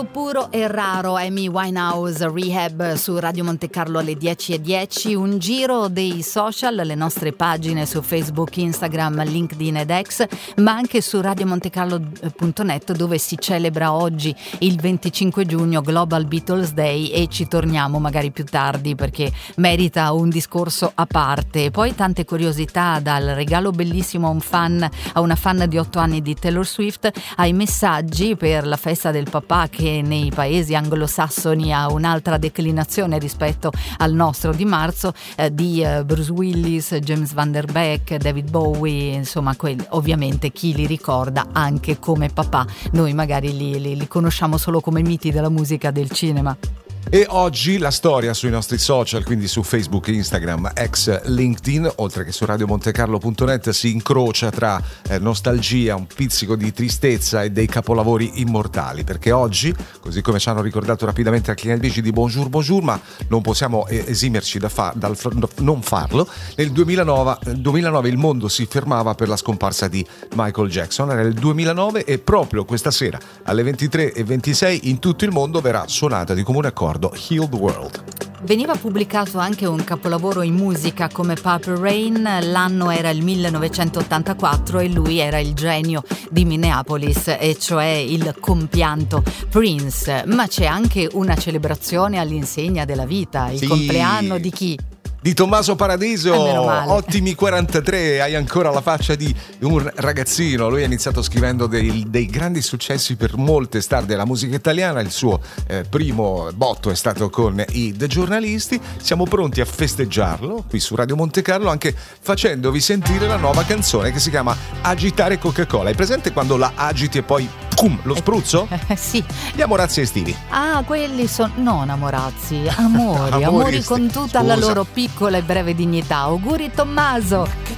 Stato puro e raro, Amy Winehouse, Rehab su Radio Monte Carlo alle 10:10. Un giro dei social, le nostre pagine su Facebook, Instagram, LinkedIn ed X, ma anche su radiomontecarlo.net, dove si celebra oggi il 25 giugno Global Beatles Day, e ci torniamo magari più tardi perché merita un discorso a parte. Poi tante curiosità, dal regalo bellissimo a una fan di 8 anni di Taylor Swift, ai messaggi per la festa del papà, che nei paesi anglosassoni ha un'altra declinazione rispetto al nostro di marzo, di Bruce Willis, James Van Der Beek, David Bowie, insomma ovviamente chi li ricorda anche come papà. Noi magari li conosciamo solo come miti della musica del cinema. E oggi la storia sui nostri social, quindi su Facebook, Instagram, X, LinkedIn, oltre che su radiomontecarlo.net, si incrocia tra nostalgia, un pizzico di tristezza e dei capolavori immortali, perché oggi, così come ci hanno ricordato rapidamente anche gli amici di Bonjour, ma non possiamo esimerci dal non farlo, nel 2009 il mondo si fermava per la scomparsa di Michael Jackson. Era il 2009 e proprio questa sera alle 23:26 in tutto il mondo verrà suonata di comune accordo Heal the World. Veniva pubblicato anche un capolavoro in musica come Purple Rain, l'anno era il 1984 e lui era il genio di Minneapolis, e cioè il compianto Prince. Ma c'è anche una celebrazione all'insegna della vita, il compleanno di chi? Di Tommaso Paradiso. Ottimi 43, hai ancora la faccia di un ragazzino. Lui ha iniziato scrivendo dei grandi successi per molte star della musica italiana. Il suo primo botto è stato con i The Giornalisti. Siamo pronti a festeggiarlo qui su Radio Monte Carlo, anche facendovi sentire la nuova canzone che si chiama Agitare Coca-Cola. Hai presente quando la agiti e poi lo spruzzo? Sì. Gli amorazzi estivi. Ah, quelli sono non amorazzi, amori con tutta la loro piccola e breve dignità. Auguri Tommaso.